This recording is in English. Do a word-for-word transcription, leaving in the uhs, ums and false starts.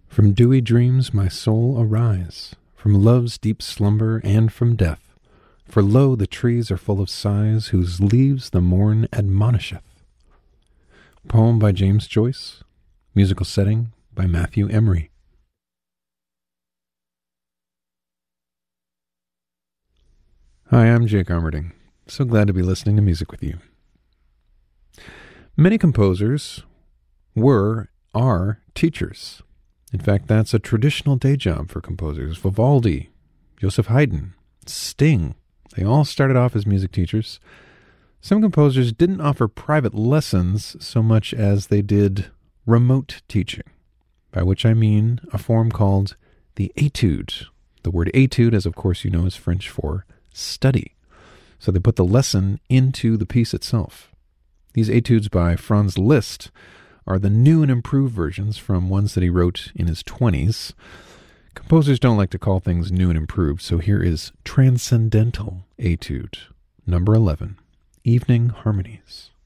From dewy dreams my soul arise, from love's deep slumber and from death. For lo, the trees are full of sighs, whose leaves the morn admonisheth. Poem by James Joyce. Musical setting by Matthew Emery. Hi, I'm Jake Armerding. So glad to be listening to music with you. Many composers were, are teachers. In fact, that's a traditional day job for composers. Vivaldi, Joseph Haydn, Sting, they all started off as music teachers. Some composers didn't offer private lessons so much as they did remote teaching, by which I mean a form called the étude. The word étude, as of course you know, is French for study. So they put the lesson into the piece itself. These études by Franz Liszt are the new and improved versions from ones that he wrote in his twenties. Composers don't like to call things new and improved, so here is Transcendental Étude, number eleven, Evening Harmonies.